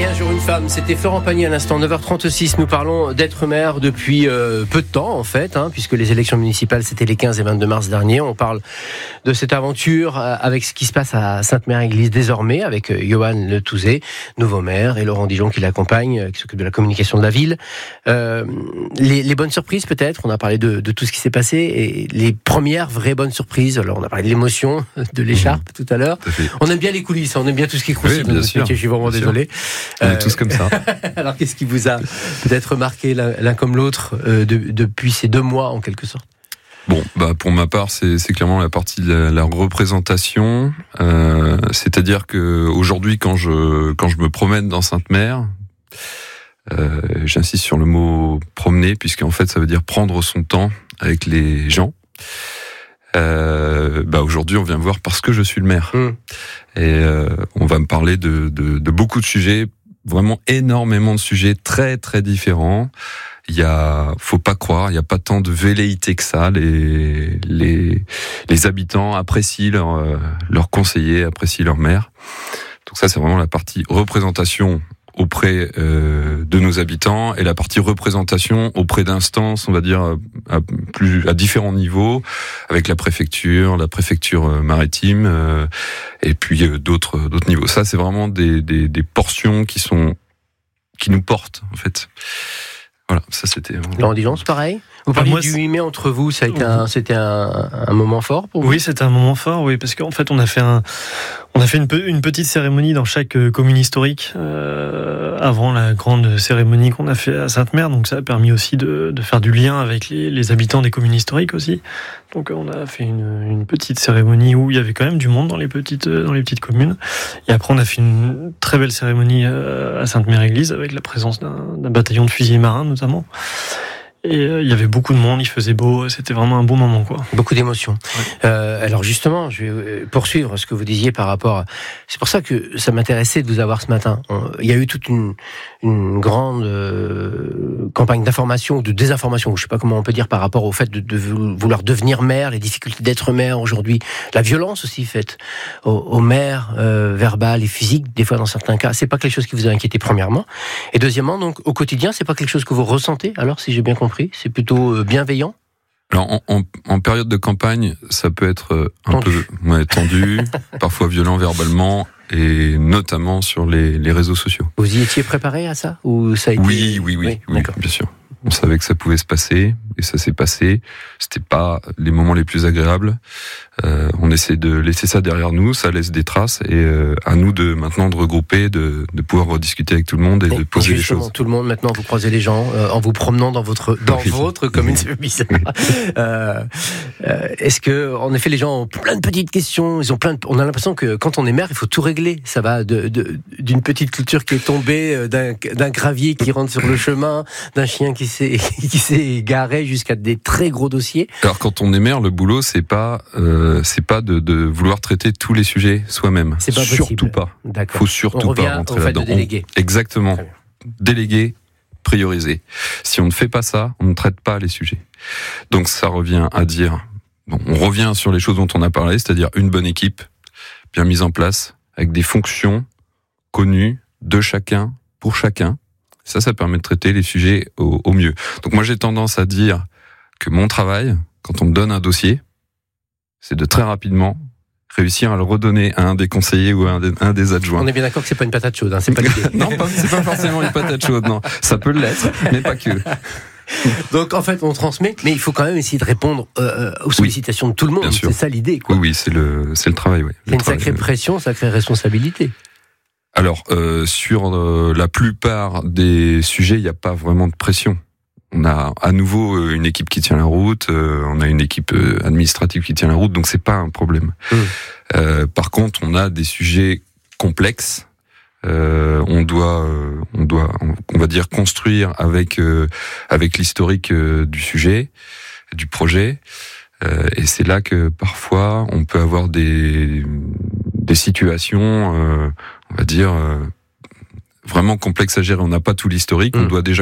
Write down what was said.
Et un jour une femme, c'était Florent Pagny à l'instant, 9h36. Nous parlons d'être maire depuis peu de temps en fait, puisque les élections municipales c'était les 15 et 22 mars dernier. On parle de cette aventure avec ce qui se passe à Sainte-Mère-Église désormais, avec Yohan Le Touzé, nouveau maire, et Laurent Dijon qui l'accompagne, qui s'occupe de la communication de la ville. Les bonnes surprises peut-être, on a parlé de tout ce qui s'est passé, et les premières vraies bonnes surprises. Alors on a parlé de l'émotion, de l'écharpe tout à l'heure. On aime bien les coulisses, on aime bien tout ce qui croustille dans notre métier, je suis vraiment désolé. On est tous comme ça. Alors, qu'est-ce qui vous a peut-être marqué l'un comme l'autre depuis ces 2 mois, en quelque sorte ? Bon, pour ma part, c'est clairement la partie de la représentation. C'est-à-dire que aujourd'hui, quand je me promène dans Sainte-Mère, j'insiste sur le mot promener, puisqu'en fait, ça veut dire prendre son temps avec les gens. Aujourd'hui, on vient me voir parce que je suis le maire. Et on va me parler de beaucoup de sujets, vraiment énormément de sujets très très différents. Faut pas croire, il y a pas tant de velléité que ça. Les habitants apprécient leurs conseillers, apprécient leur maire. Donc ça, c'est vraiment la partie représentation auprès de nos habitants, et la partie représentation auprès d'instances, on va dire à différents niveaux, avec la préfecture maritime, et puis d'autres niveaux. Ça, c'est vraiment des portions qui nous portent en fait. Voilà, ça c'était. Laurent Dijon, c'est pareil. Vous parliez du 8 mai entre vous, c'était un moment fort pour vous ? Oui, c'était un moment fort, oui, parce qu'en fait on a fait une petite cérémonie dans chaque commune historique avant la grande cérémonie qu'on a fait à Sainte-Mère, donc ça a permis aussi de faire du lien avec les habitants des communes historiques aussi. Donc on a fait une petite cérémonie où il y avait quand même du monde dans les petites communes. Et après on a fait une très belle cérémonie à Sainte-Mère-Église avec la présence d'un bataillon de fusiliers marins notamment. Et il y avait beaucoup de monde, il faisait beau, c'était vraiment un bon moment, quoi. Beaucoup d'émotions. Ouais. Alors justement, je vais poursuivre ce que vous disiez par rapport. C'est pour ça que ça m'intéressait de vous avoir ce matin. Il y a eu toute une grande campagne d'information ou de désinformation, je ne sais pas comment on peut dire, par rapport au fait de vouloir devenir maire, les difficultés d'être maire aujourd'hui, la violence aussi faite aux maires, verbale et physique, des fois dans certains cas. C'est pas quelque chose qui vous a inquiété premièrement, et deuxièmement, donc au quotidien, c'est pas quelque chose que vous ressentez. Alors, si j'ai bien compris. C'est plutôt bienveillant. Alors, en période de campagne, ça peut être un peu tendu, parfois violent verbalement, et notamment sur les réseaux sociaux. Vous y étiez préparé à ça, ou ça a été... Oui, bien sûr. On savait que ça pouvait se passer, et ça s'est passé. C'était pas les moments les plus agréables. On essaie de laisser ça derrière nous, ça laisse des traces, et à nous de regrouper, de pouvoir rediscuter avec tout le monde et de poser les choses. Tout le monde, maintenant, vous croisez les gens en vous promenant dans votre commune, c'est bizarre. Est-ce que, en effet, les gens ont plein de petites questions, on a l'impression que quand on est maire, il faut tout régler. Ça va d'une petite clôture qui est tombée, d'un gravier qui rentre sur le chemin, d'un chien qui s'est garé, jusqu'à des très gros dossiers. Alors quand on est maire, le boulot c'est pas de vouloir traiter tous les sujets soi-même. C'est pas surtout possible. Pas. D'accord. Faut surtout pas rentrer là-dedans. Exactement. Déléguer, prioriser. Si on ne fait pas ça, on ne traite pas les sujets. Donc ça revient à dire, on revient sur les choses dont on a parlé, c'est-à-dire une bonne équipe bien mise en place avec des fonctions connues de chacun pour chacun. Ça permet de traiter les sujets au mieux. Donc moi, j'ai tendance à dire que mon travail, quand on me donne un dossier, c'est de très rapidement réussir à le redonner à un des conseillers ou à un des adjoints. On est bien d'accord que c'est pas une patate chaude, c'est pas l'idée. Non, c'est pas forcément une patate chaude, non. Ça peut l'être, mais pas que. Donc en fait, on transmet, mais il faut quand même essayer de répondre aux sollicitations de tout le monde. C'est ça l'idée, quoi. Oui, c'est le travail, oui. C'est une sacrée pression, sacrée responsabilité. Alors, sur la plupart des sujets, il n'y a pas vraiment de pression. On a à nouveau une équipe qui tient la route, on a une équipe administrative qui tient la route, donc c'est pas un problème. Par contre, on a des sujets complexes. On va dire construire avec l'historique du sujet, du projet. Et c'est là que parfois on peut avoir des situations, on va dire, vraiment complexes à gérer. On n'a pas tout l'historique, on doit déjà